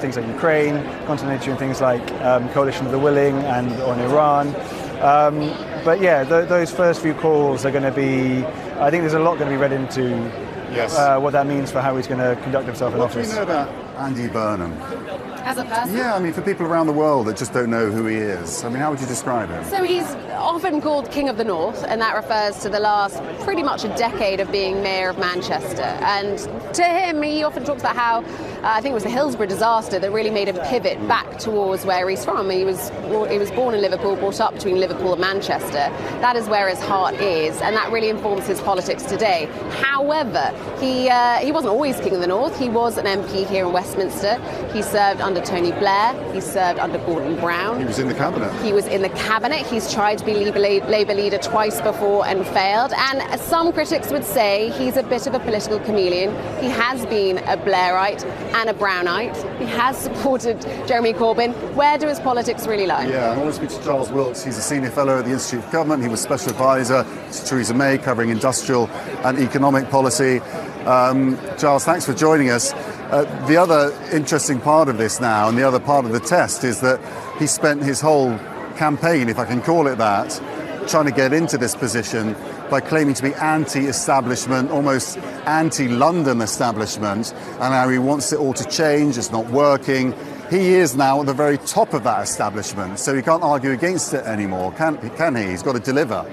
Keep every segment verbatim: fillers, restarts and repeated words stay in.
things like Ukraine, concentrating on things like um, Coalition of the Willing and on Iran. Um, but yeah, th- those first few calls are going to be, I think there's a lot going to be read into yes. uh, what that means for how he's going to conduct himself in what office. What do you know about Andy Burnham? As a person? Yeah, I mean, for people around the world that just don't know who he is, I mean, how would you describe him? So he's often called King of the North, and that refers to the last pretty much a decade of being Mayor of Manchester. And to him, he often talks about how, uh, I think it was the Hillsborough disaster that really made him pivot back towards where he's from. He was he was born in Liverpool, brought up between Liverpool and Manchester. That is where his heart is, and that really informs his politics today. However, he uh, he wasn't always King of the North. He was an M P here in Westminster. He served under Tony Blair. He served under Gordon Brown. He was in the cabinet. He was in the cabinet. He's tried to be Labour leader twice before and failed. And some critics would say he's a bit of a political chameleon. He has been a Blairite and a Brownite. He has supported Jeremy Corbyn. Where do his politics really lie? Yeah, I want to speak to Giles Wilkes. He's a senior fellow at the Institute of Government. He was special advisor to Theresa May, covering industrial and economic policy. Um, Giles, thanks for joining us. Uh, the other interesting part of this now, and the other part of the test, is that he spent his whole campaign, if I can call it that, trying to get into this position by claiming to be anti-establishment, almost anti-London establishment, and how he wants it all to change, it's not working. He is now at the very top of that establishment, so he can't argue against it anymore, can, can he? He's got to deliver.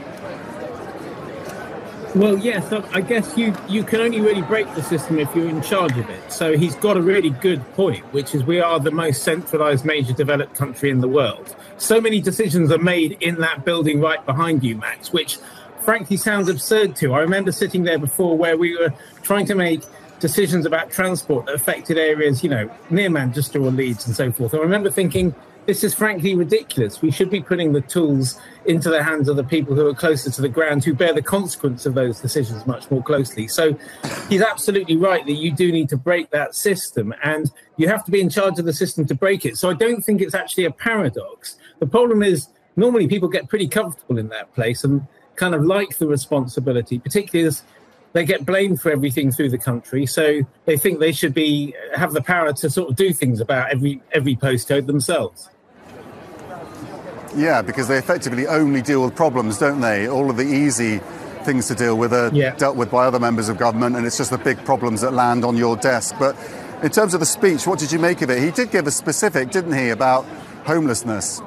Well, yes, I guess you, you can only really break the system if you're in charge of it. So he's got a really good point, which is we are the most centralised major developed country in the world. So many decisions are made in that building right behind you, Max, which frankly sounds absurd to. I remember sitting there before where we were trying to make decisions about transport that affected areas, you know, near Manchester or Leeds and so forth. I remember thinking, this is frankly ridiculous. We should be putting the tools into the hands of the people who are closer to the ground, who bear the consequence of those decisions much more closely. So he's absolutely right that you do need to break that system, and you have to be in charge of the system to break it. So I don't think it's actually a paradox. The problem is normally people get pretty comfortable in that place and kind of like the responsibility, particularly as they get blamed for everything through the country. So they think they should be have the power to sort of do things about every every postcode themselves. Yeah, because they effectively only deal with problems, don't they? All of the easy things to deal with are yeah. dealt with by other members of government, and it's just the big problems that land on your desk. But in terms of the speech, what did you make of it? He did give a specific, didn't he, about homelessness?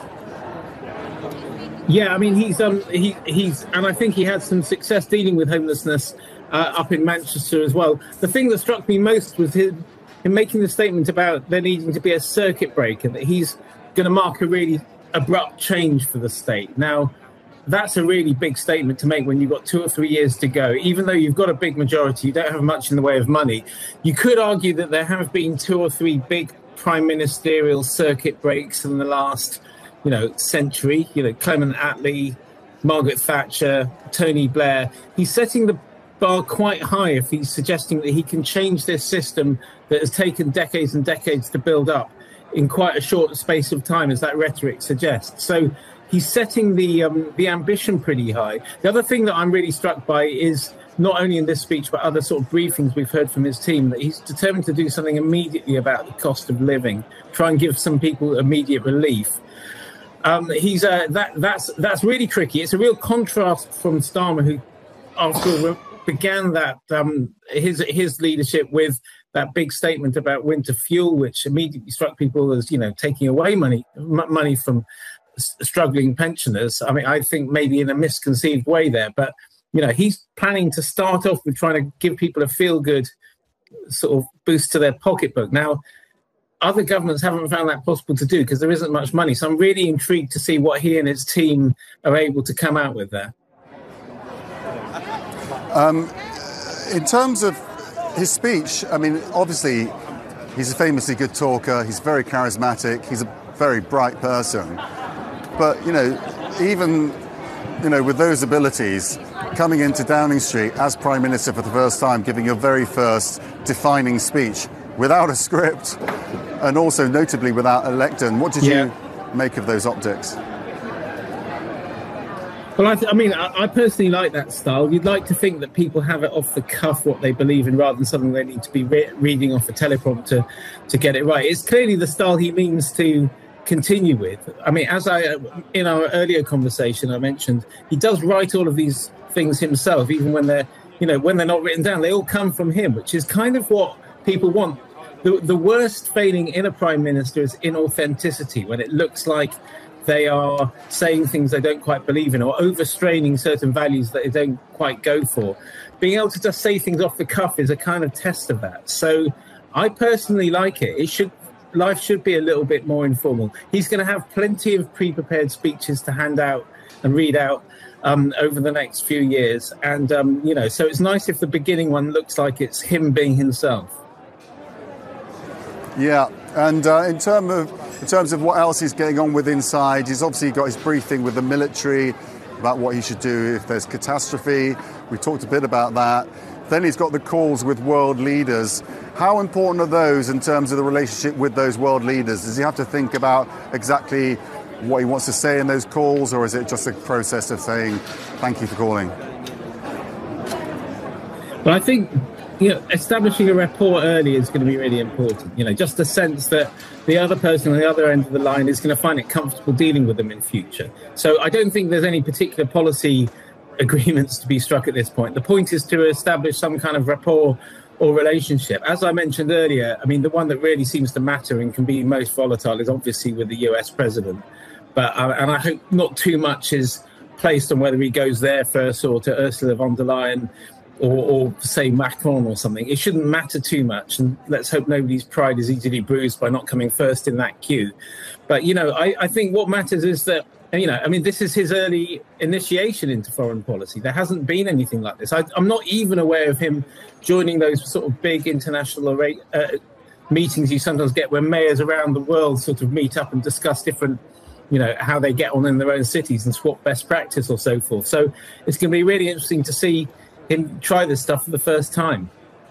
Yeah, I mean, he's um, he he's, and I think he had some success dealing with homelessness uh, up in Manchester as well. The thing that struck me most was him, him making the statement about there needing to be a circuit breaker, that he's going to mark a really abrupt change for the state. Now, that's a really big statement to make when you've got two or three years to go. Even though you've got a big majority, you don't have much in the way of money. You could argue that there have been two or three big prime ministerial circuit breaks in the last, you know, century. You know, Clement Attlee, Margaret Thatcher, Tony Blair. He's setting the bar quite high if he's suggesting that he can change this system that has taken decades and decades to build up in quite a short space of time, as that rhetoric suggests. So he's setting the um, the ambition pretty high. The other thing that I'm really struck by is, not only in this speech, but other sort of briefings we've heard from his team, that he's determined to do something immediately about the cost of living, try and give some people immediate relief. Um, he's uh, that that's that's really tricky. It's a real contrast from Starmer, who, after all, began that um, his his leadership with that big statement about winter fuel, which immediately struck people as, you know, taking away money m- money from s- struggling pensioners. I mean, I think maybe in a misconceived way there, but, you know, he's planning to start off with trying to give people a feel-good sort of boost to their pocketbook. Now, other governments haven't found that possible to do because there isn't much money. So I'm really intrigued to see what he and his team are able to come out with there. Um, in terms of his speech, I mean, obviously, he's a famously good talker. He's very charismatic. He's a very bright person. But, you know, even, you know, with those abilities, coming into Downing Street as Prime Minister for the first time, giving your very first defining speech without a script, and also notably without a lectern, what did yeah. you make of those optics? Well, I, th- I mean, I, I personally like that style. You'd like to think that people have it off the cuff what they believe in rather than something they need to be re- reading off a teleprompter to get it right. It's clearly the style he means to continue with. I mean, as I, in our earlier conversation, I mentioned, he does write all of these things himself, even when they're, you know, when they're not written down, they all come from him, which is kind of what people want. The, the worst failing in a prime minister is inauthenticity, when it looks like they are saying things they don't quite believe in or overstraining certain values that they don't quite go for. Being able to just say things off the cuff is a kind of test of that. So I personally like it. It should, life should be a little bit more informal. He's going to have plenty of pre-prepared speeches to hand out and read out um, over the next few years. And, um, you know, so it's nice if the beginning one looks like it's him being himself. Yeah, and uh, in terms of in terms of what else he's getting on with inside, he's obviously got his briefing with the military about what he should do if there's catastrophe. We talked a bit about that. Then he's got the calls with world leaders. How important are those in terms of the relationship with those world leaders? Does he have to think about exactly what he wants to say in those calls, or is it just a process of saying, thank you for calling? Well, I think, you know, establishing a rapport early is going to be really important. You know, just a sense that the other person on the other end of the line is going to find it comfortable dealing with them in future. So I don't think there's any particular policy agreements to be struck at this point. The point is to establish some kind of rapport or relationship. As I mentioned earlier, I mean, the one that really seems to matter and can be most volatile is obviously with the U S president. But uh, and I hope not too much is placed on whether he goes there first or to Ursula von der Leyen, Or, or say Macron or something. It shouldn't matter too much, and let's hope nobody's pride is easily bruised by not coming first in that queue. But, you know, I, I think what matters is that, you know, I mean, this is his early initiation into foreign policy. There hasn't been anything like this. I, I'm not even aware of him joining those sort of big international uh, meetings you sometimes get where mayors around the world sort of meet up and discuss different, you know, how they get on in their own cities and swap best practice or so forth. So it's going to be really interesting to see him try this stuff for the first time.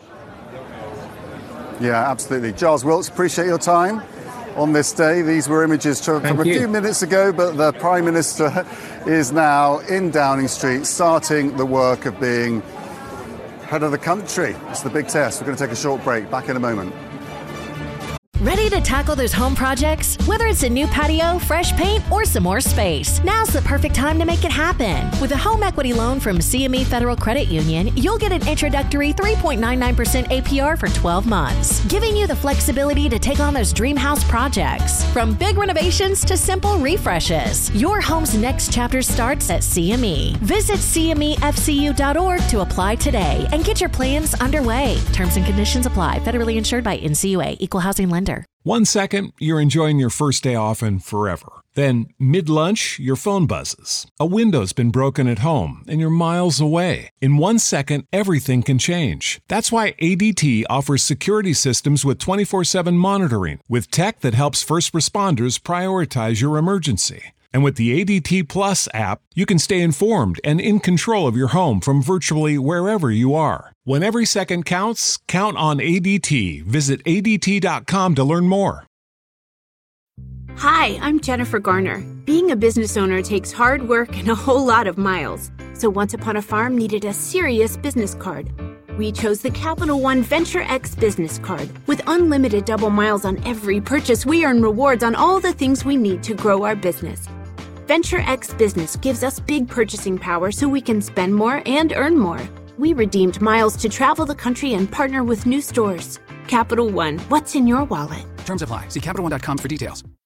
Yeah, absolutely. Giles Wilkes, appreciate your time on this day. These were images from Thank a you. few minutes ago, but the Prime Minister is now in Downing Street, starting the work of being head of the country. It's the big test. We're going to take a short break. Back in a moment. Ready to tackle those home projects? Whether it's a new patio, fresh paint, or some more space, now's the perfect time to make it happen. With a home equity loan from C M E Federal Credit Union, you'll get an introductory three point nine nine percent A P R for twelve months, giving you the flexibility to take on those dream house projects. From big renovations to simple refreshes, your home's next chapter starts at C M E. Visit C M E F C U dot org to apply today and get your plans underway. Terms and conditions apply. Federally insured by N C U A. Equal housing lender. One second, you're enjoying your first day off and forever. Then, mid-lunch, your phone buzzes. A window's been broken at home and you're miles away. In one second, everything can change. That's why A D T offers security systems with twenty-four seven monitoring, with tech that helps first responders prioritize your emergency. And with the A D T Plus app, you can stay informed and in control of your home from virtually wherever you are. When every second counts, count on A D T. Visit A D T dot com to learn more. Hi, I'm Jennifer Garner. Being a business owner takes hard work and a whole lot of miles. So Once Upon a Farm needed a serious business card. We chose the Capital One Venture X business card. With unlimited double miles on every purchase, we earn rewards on all the things we need to grow our business. Venture X Business gives us big purchasing power so we can spend more and earn more. We redeemed miles to travel the country and partner with new stores. Capital One, what's in your wallet? Terms apply. See Capital One dot com for details.